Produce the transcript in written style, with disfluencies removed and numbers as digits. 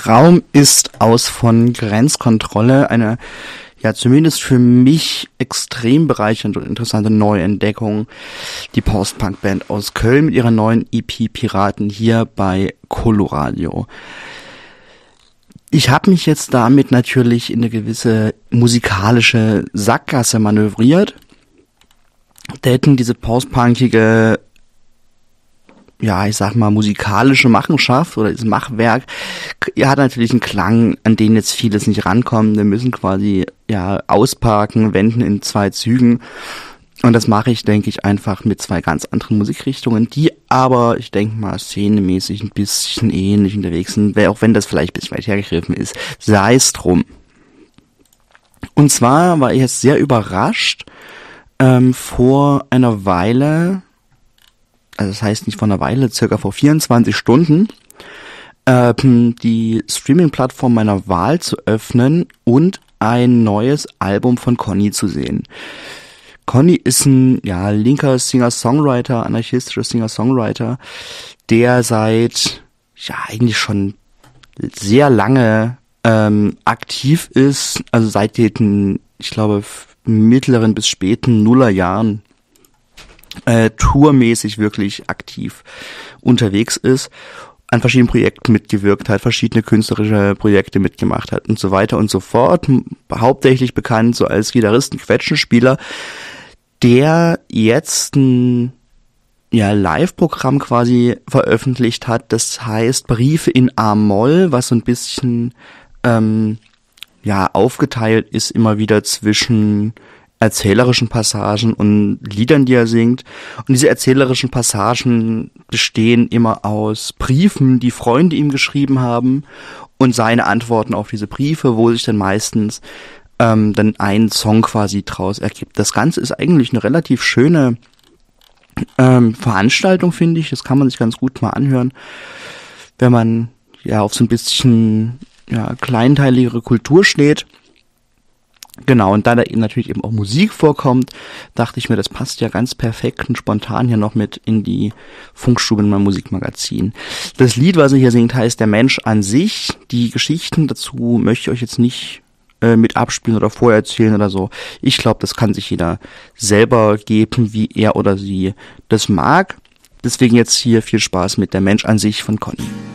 Traum ist aus von Grenzkontrolle eine, ja zumindest für mich extrem bereichernde und interessante Neuentdeckung. Die Post-Punk-Band aus Köln mit ihrer neuen EP Piraten hier bei Coloradio. Ich habe mich jetzt damit natürlich in eine gewisse musikalische Sackgasse manövriert. Denn diese post-punkige, ja, ich sag mal, musikalische Machenschaft oder dieses Machwerk, hat natürlich einen Klang, an den jetzt vieles nicht rankommen. Wir müssen quasi, ja, ausparken, wenden in 2 Zügen. Und das mache ich, denke ich, einfach mit 2 ganz anderen Musikrichtungen, die aber, ich denke mal, szenemäßig ein bisschen ähnlich unterwegs sind, auch wenn das vielleicht ein bisschen weit hergegriffen ist. Sei es drum. Und zwar war ich jetzt sehr überrascht, vor einer Weile, also das heißt nicht vor einer Weile, circa vor 24 Stunden, die Streaming-Plattform meiner Wahl zu öffnen und ein neues Album von Conny zu sehen. Conny ist ein, ja, linker Singer-Songwriter, anarchistischer Singer-Songwriter, der seit, ja, eigentlich schon sehr lange aktiv ist, also seit den, ich glaube, mittleren bis späten Nullerjahren tourmäßig wirklich aktiv unterwegs ist, an verschiedenen Projekten mitgewirkt hat, verschiedene künstlerische Projekte mitgemacht hat und so weiter und so fort. Hauptsächlich bekannt so als Gitarristen-Quetschenspieler, der jetzt ein, ja, Live-Programm quasi veröffentlicht hat. Das heißt Briefe in A-Moll, was so ein bisschen ja, aufgeteilt ist immer wieder zwischen erzählerischen Passagen und Liedern, die er singt. Und diese erzählerischen Passagen bestehen immer aus Briefen, die Freunde ihm geschrieben haben und seine Antworten auf diese Briefe, wo sich dann meistens dann ein Song quasi draus ergibt. Das Ganze ist eigentlich eine relativ schöne Veranstaltung, finde ich. Das kann man sich ganz gut mal anhören, wenn man ja auf so ein bisschen, ja, kleinteiligere Kultur steht. Genau, und da eben natürlich eben auch Musik vorkommt, dachte ich mir, das passt ja ganz perfekt und spontan hier noch mit in die Funkstube in meinem Musikmagazin. Das Lied, was er hier singt, heißt Der Mensch an sich. Die Geschichten dazu möchte ich euch jetzt nicht mit abspielen oder vorerzählen oder so. Ich glaube, das kann sich jeder selber geben, wie er oder sie das mag. Deswegen jetzt hier viel Spaß mit Der Mensch an sich von Conny.